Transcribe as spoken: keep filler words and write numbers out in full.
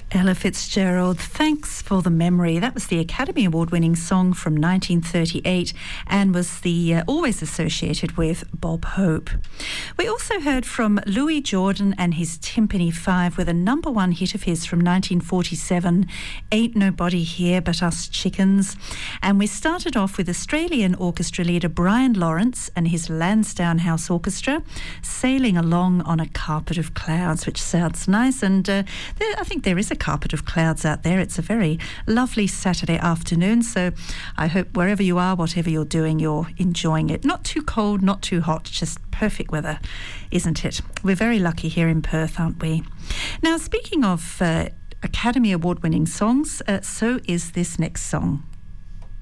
Ella Fitzgerald, Thanks for the Memory. That was the Academy Award-winning song from nineteen thirty-eight and was the uh, always associated with Bob Hope. We also heard from Louis Jordan and his Timpani Five with a number one hit of his from nineteen forty-seven, Ain't Nobody Here But Us Chickens. And we started off with Australian orchestra leader Brian Lawrence and his Lansdowne House Orchestra, Sailing Along on a Carpet of Clouds, which sounds nice. And uh, there, I think there is a carpet of clouds out there. It's a very lovely Saturday afternoon, so I hope wherever you are, whatever you're doing, you're enjoying it. Not too cold, not too hot, just perfect weather, isn't it? We're very lucky here in Perth, aren't we? Now, speaking of uh, Academy Award-winning songs, uh, so is this next song.